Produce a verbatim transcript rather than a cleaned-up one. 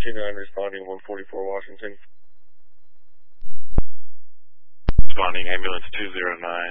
two nine responding one forty-four Washington. Responding ambulance two zero nine.